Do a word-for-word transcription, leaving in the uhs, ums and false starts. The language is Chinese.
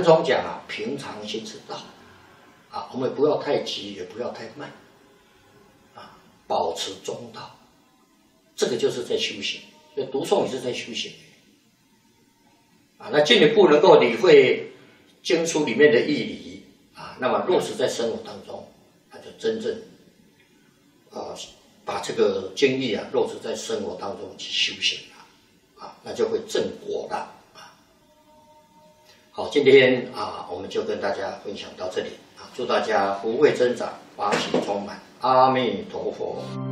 中讲啊，平常心之道啊，我们不要太急，也不要太慢啊，保持中道，这个就是在修行。所以读诵也是在修行啊。那进一步能够理会经书里面的义理啊，那么落实在生活当中，那就真正啊把这个经义啊落实在生活当中去修行了啊，那就会正果了啊。好，今天啊我们就跟大家分享到这里啊，祝大家福慧增长，法喜充满，阿弥陀佛。